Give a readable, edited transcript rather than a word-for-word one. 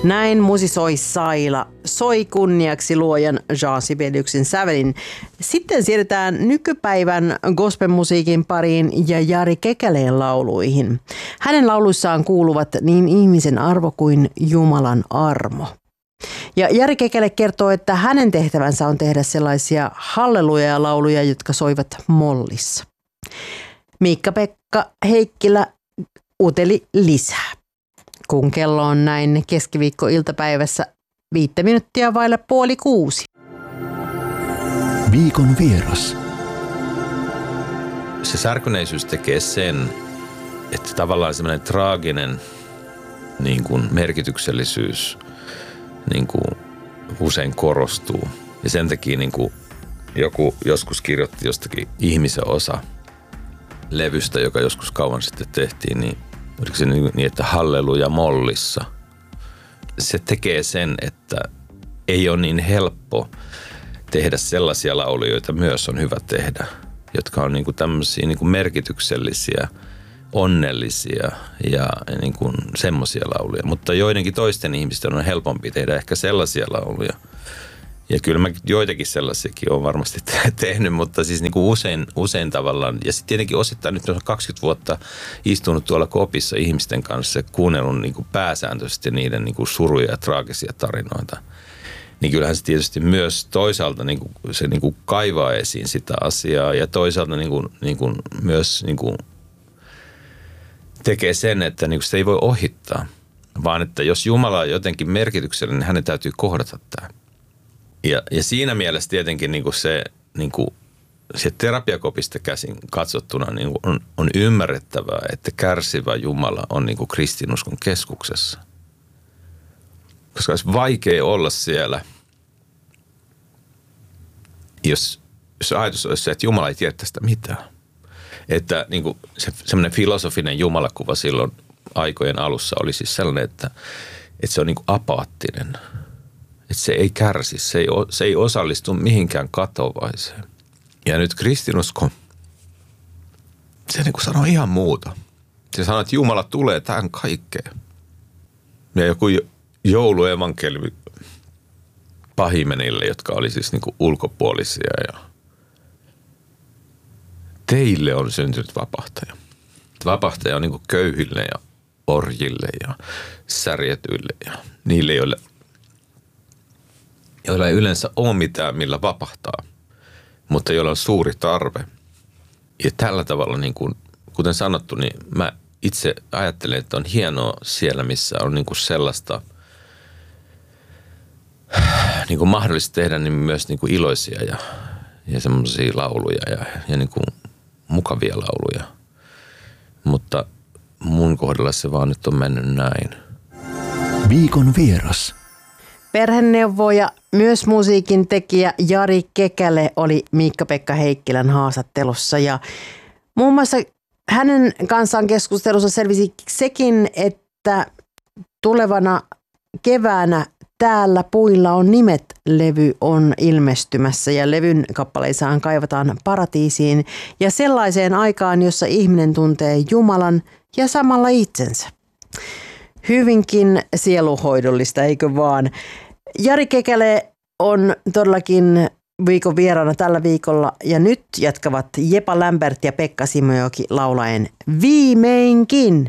Näin musisoi Saila. Soi kunniaksi luojan Jean Sibeliuksen sävelin. Sitten siirrytään nykypäivän gospelmusiikin pariin ja Jari Kekäleen lauluihin. Hänen lauluissaan kuuluvat niin ihmisen arvo kuin Jumalan armo. Ja Jari Kekäle kertoo, että hänen tehtävänsä on tehdä sellaisia halleluja-lauluja, jotka soivat mollissa. Miikka-Pekka Heikkilä uteli lisää. Kun kello on näin keskiviikkoiltapäivässä 5 minuuttia vaille 5:30. Viikon vieras. Se särkyneisyys tekee sen, että tavallaan semmoinen traaginen niin kuin merkityksellisyys niin kuin usein korostuu. Ja sen takia niin kuin joku joskus kirjoitti jostakin ihmisen osa levystä, joka joskus kauan sitten tehtiin, niin oliko se niin, että halleluja mollissa. Se tekee sen, että ei ole niin helppo tehdä sellaisia lauluja, joita myös on hyvä tehdä, jotka on niin kuin tämmöisiä niin kuin merkityksellisiä, onnellisia ja niin kuin semmoisia lauluja. Mutta joidenkin toisten ihmisten on helpompi tehdä ehkä sellaisia lauluja. Ja kyllä mä joitakin sellaisiakin olen varmasti tehnyt, mutta siis niin kuin usein tavallaan. Ja sitten tietenkin osittain nyt on 20 vuotta istunut tuolla kopissa ihmisten kanssa ja kuunnellut niin kuin pääsääntöisesti niiden niin kuin suruja ja traagisia tarinoita. Niin kyllähän se tietysti myös toisaalta niin kuin se niin kuin kaivaa esiin sitä asiaa ja toisaalta niin kuin myös niin kuin tekee sen, että niin kuin sitä ei voi ohittaa. Vaan että jos Jumala on jotenkin merkityksellinen, niin hänen täytyy kohdata tämä. Ja siinä mielessä tietenkin se terapiakopista käsin katsottuna on ymmärrettävää, että kärsivä Jumala on kristinuskon keskuksessa. Koska olisi vaikea olla siellä, jos ajatus olisi se, että Jumala ei tiedä tästä mitään. Että se semmoinen filosofinen jumalakuva silloin aikojen alussa oli siis sellainen, että se on apaattinen. Että se ei kärsi, se ei osallistu mihinkään katovaiseen. Ja nyt kristinusko, se sanoo ihan muuta. Se sanoo, että Jumala tulee tähän kaikkeen. Ja joku jouluevankeliumi pahimenille, jotka oli siis ulkopuolisia. Ja teille on syntynyt vapahtaja. Vapahtaja on köyhille ja orjille ja särjetyille ja niille, joilla ei yleensä ole mitään, millä vapahtaa, mutta joilla on suuri tarve. Ja tällä tavalla, kuten sanottu, niin mä itse ajattelen, että on hienoa siellä, missä on sellaista mahdollista tehdä niin myös iloisia ja semmoisia lauluja ja mukavia lauluja. Mutta mun kohdalla se vaan nyt on mennyt näin. Viikon vieras. Perheneuvoja, myös musiikin tekijä Jari Kekäle oli Miikka-Pekka Heikkilän haastattelussa ja muun muassa hänen kanssaan keskustelussa selvisi sekin, että tulevana keväänä Täällä puilla on nimet-levy on ilmestymässä ja levyn kappaleissaan kaivataan paratiisiin ja sellaiseen aikaan, jossa ihminen tuntee Jumalan ja samalla itsensä. Hyvinkin sieluhoidollista, eikö vaan? Jari Kekäle on todellakin viikon vieraana tällä viikolla ja nyt jatkavat Jepa Lämpert ja Pekka Simojoki laulaen Viimeinkin.